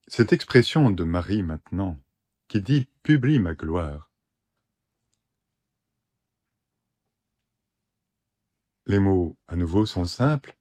Cette expression de Marie maintenant, qui dit « publie ma gloire », les mots à nouveau sont simples,